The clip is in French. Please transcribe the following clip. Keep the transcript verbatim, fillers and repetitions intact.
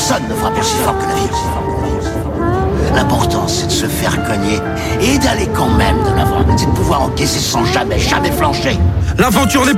Personne ne frappe aussi fort que la vie. L'important, c'est de se faire cogner et d'aller quand même de l'avant. C'est de pouvoir encaisser sans jamais, jamais flancher. L'aventure n'est